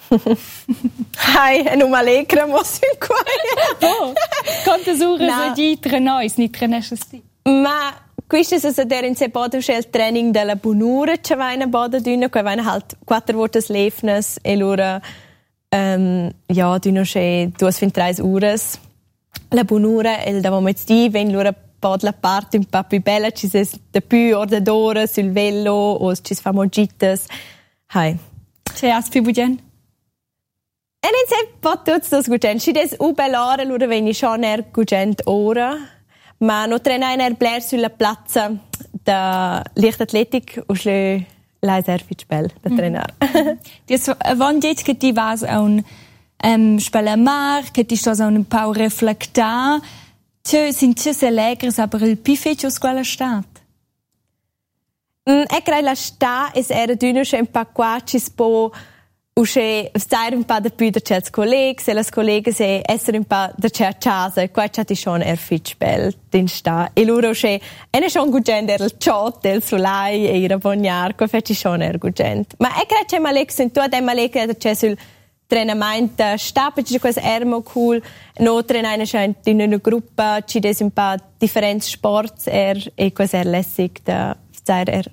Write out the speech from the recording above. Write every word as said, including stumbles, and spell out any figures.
Hai, è non allegra mo sin qua. Oh, quantas ore no. Di tra noi, ni tra nesci? Ma questo è se der in se bodo schel training della bonura, c'è vaina bodo d'una, che vaina halt quattro volte lefnes e lura um, ja, d'una c'è due fin tre ore. La bonura e da mo di ven lura pod la parte un po' più bella, ci se de più ore d'ora sul velo o ci fa mogitas. Hai. C'è as più bugen? E non sei pot tuts dos gugent. Si des u bell'ora lura veni schon er gugent ora, ma no trenain er bler sulla piazza da Leichtathletik u schle lai sehr viel spel da trenar. Dis wann dit che ti vas a un um, spela mar, che ti stos a un pau reflectar, tu sind tu se legres aber il pifetio squala stat. Mm, e crei la sta es era d'una che un pa quacis po usce star un pa da più da certs collegs e las collegas e essere un pa da cer casa qua c'ha ti schon er fit spel din sta e loro usce e ne schon gugent er il chat del solai e ira bognar qua feci schon er gugent ma e crei c'è malex in tu ad malex da c'è sul trenament sta perché quasi ermo cool no trenaina scheint in una gruppa ci des un pa differenti sports er e quasi er lässig da star er